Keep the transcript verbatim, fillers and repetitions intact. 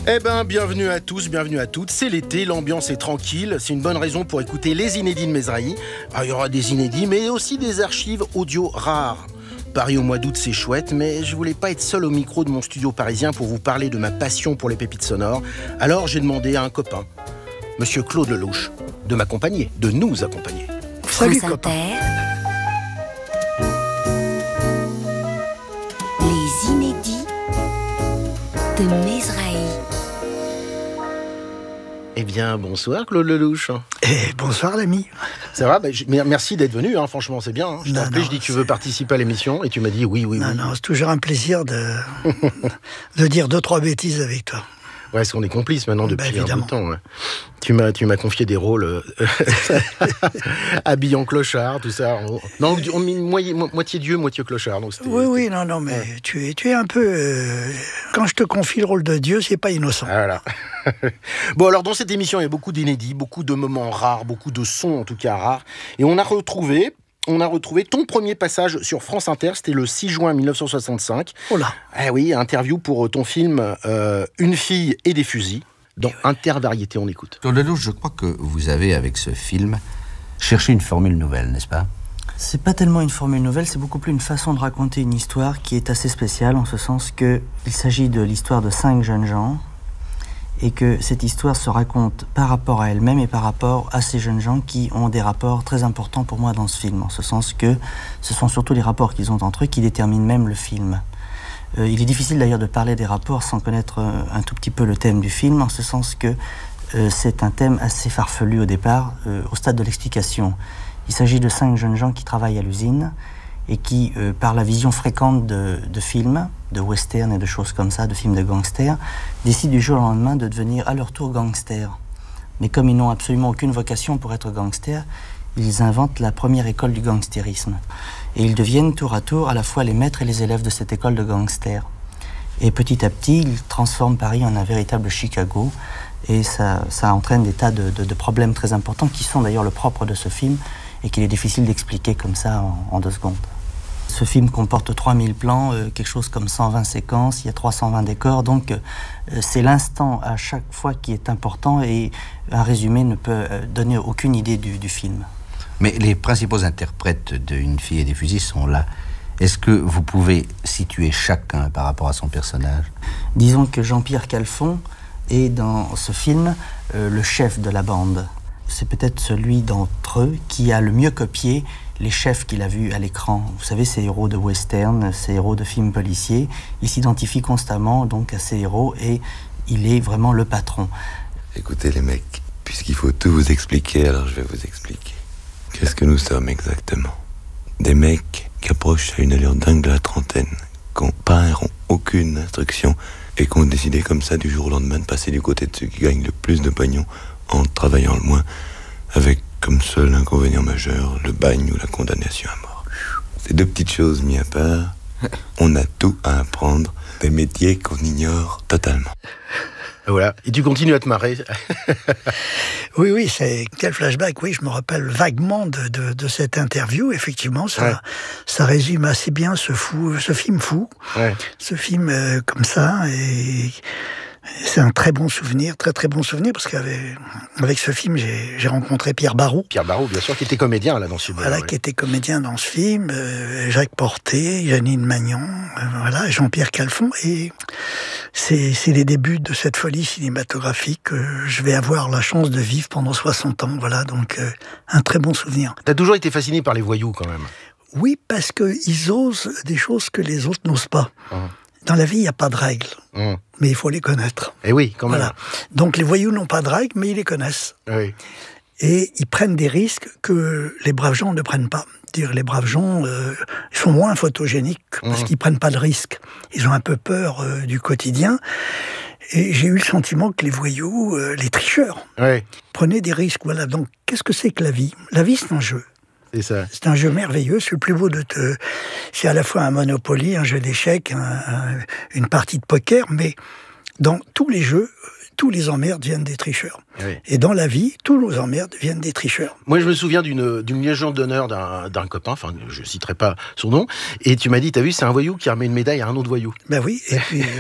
Eh ben, bienvenue à tous, bienvenue à toutes. C'est l'été, l'ambiance est tranquille. C'est une bonne raison pour écouter les inédits de Mesrahi. Alors, il y aura des inédits, mais aussi des archives audio rares. Paris au mois d'août, c'est chouette, mais je voulais pas être seul au micro de mon studio parisien pour vous parler de ma passion pour les pépites sonores. Alors, j'ai demandé à un copain, Monsieur Claude Lelouch, de m'accompagner, de nous accompagner. Salut, copain. Les inédits de Mesrahi. Eh bien, bonsoir Claude Lelouch. Et bonsoir l'ami. Ça va bah, je, Merci d'être venu, hein, franchement, c'est bien. Hein. Je t'ai appelé, je dis, tu veux participer à l'émission, et tu m'as dit oui, oui, non, oui. Non, c'est toujours un plaisir de, de dire deux, trois bêtises avec toi. Ouais, parce qu'on est complices maintenant depuis bah, un bout de temps. Ouais. Tu m'as, tu m'as confié des rôles euh, habillé en clochard, tout ça. On, non, on, moitié, moitié dieu, moitié clochard. Donc c'était, oui, c'était... oui, non, non, mais ouais. tu, es, tu es un peu... Euh, quand je te confie le rôle de Dieu, c'est pas innocent. Ah, voilà. Bon, alors dans cette émission, il y a beaucoup d'inédits, beaucoup de moments rares, beaucoup de sons en tout cas rares. Et on a retrouvé... On a retrouvé ton premier passage sur France Inter, c'était le six juin mille neuf cent soixante-cinq. Oh là. Ah oui, interview pour ton film euh, Une fille et des fusils, dans ouais. Intervariété, on écoute. Claude Lelouch, je crois que vous avez, avec ce film, cherché une formule nouvelle, n'est-ce pas ? C'est pas tellement une formule nouvelle, c'est beaucoup plus une façon de raconter une histoire qui est assez spéciale, en ce sens qu'il s'agit de l'histoire de cinq jeunes gens, et que cette histoire se raconte par rapport à elle-même et par rapport à ces jeunes gens qui ont des rapports très importants pour moi dans ce film, en ce sens que ce sont surtout les rapports qu'ils ont entre eux qui déterminent même le film. Euh, il est difficile d'ailleurs de parler des rapports sans connaître euh, un tout petit peu le thème du film, en ce sens que euh, c'est un thème assez farfelu au départ, euh, au stade de l'explication. Il s'agit de cinq jeunes gens qui travaillent à l'usine et qui, euh, par la vision fréquente de, de films, de western et de choses comme ça, de films de gangsters, décident du jour au lendemain de devenir à leur tour gangsters. Mais comme ils n'ont absolument aucune vocation pour être gangsters, ils inventent la première école du gangstérisme. Et ils deviennent tour à tour à la fois les maîtres et les élèves de cette école de gangsters. Et petit à petit, ils transforment Paris en un véritable Chicago, et ça, ça entraîne des tas de, de, de problèmes très importants qui sont d'ailleurs le propre de ce film, et qu'il est difficile d'expliquer comme ça en, en deux secondes. Ce film comporte trois mille plans, euh, quelque chose comme cent vingt séquences, il y a trois cent vingt décors, donc euh, c'est l'instant à chaque fois qui est important et un résumé ne peut euh, donner aucune idée du, du film. Mais les principaux interprètes d'Une fille et des fusils sont là. Est-ce que vous pouvez situer chacun par rapport à son personnage ? Disons que Jean-Pierre Calfon est dans ce film euh, le chef de la bande. C'est peut-être celui d'entre eux qui a le mieux copié les chefs qu'il a vus à l'écran. Vous savez, ces héros de western, ces héros de films policiers, il s'identifie constamment donc à ces héros et il est vraiment le patron. Écoutez les mecs, puisqu'il faut tout vous expliquer, alors je vais vous expliquer. Qu'est-ce que nous sommes exactement ? Des mecs qui approchent à une allure dingue de la trentaine, qui n'ont pas aucune instruction et qui ont décidé comme ça du jour au lendemain de passer du côté de ceux qui gagnent le plus de pognon en travaillant le moins, avec comme seul inconvénient majeur le bagne ou la condamnation à mort. Ces deux petites choses mises à part, on a tout à apprendre, des métiers qu'on ignore totalement. Voilà, et tu continues à te marrer. Oui, oui, c'est quel flashback, oui, je me rappelle vaguement de, de, de cette interview, effectivement, ça, ouais. ça résume assez bien ce, fou, ce film fou, ouais. ce film euh, comme ça, et... c'est un très bon souvenir, très très bon souvenir, parce qu'avec avec ce film, j'ai, j'ai rencontré Pierre Barrault. Pierre Barrault, bien sûr, qui était comédien là dans ce film. Voilà, ouais. qui était comédien dans ce film, euh, Jacques Porté, Janine Magnon, euh, voilà, Jean-Pierre Calfon, et c'est, c'est les débuts de cette folie cinématographique que je vais avoir la chance de vivre pendant soixante ans, voilà, donc euh, un très bon souvenir. T'as toujours été fasciné par les voyous quand même. Oui, parce qu'ils osent des choses que les autres n'osent pas. Hum. Dans la vie, il n'y a pas de règles, mmh. mais il faut les connaître. Et oui, quand même. Voilà. Donc les voyous n'ont pas de règles, mais ils les connaissent. Oui. Et ils prennent des risques que les braves gens ne prennent pas. Dire les braves gens, euh, ils sont moins photogéniques parce mmh. qu'ils ne prennent pas de risques. Ils ont un peu peur euh, du quotidien. Et j'ai eu le sentiment que les voyous, euh, les tricheurs, oui. prenaient des risques. Voilà. Donc qu'est-ce que c'est que la vie ? La vie, c'est un jeu. C'est ça. C'est un jeu merveilleux, c'est le plus beau de te... C'est à la fois un Monopoly, un jeu d'échecs, un, un, une partie de poker, mais dans tous les jeux, tous les emmerdes viennent des tricheurs. Oui. Et dans la vie, tous nos emmerdes viennent des tricheurs. Moi, je me souviens d'une, d'une légende d'honneur d'un, d'un copain, enfin, je ne citerai pas son nom, et tu m'as dit, t'as vu, c'est un voyou qui remet une médaille à un autre voyou. Ben oui, et puis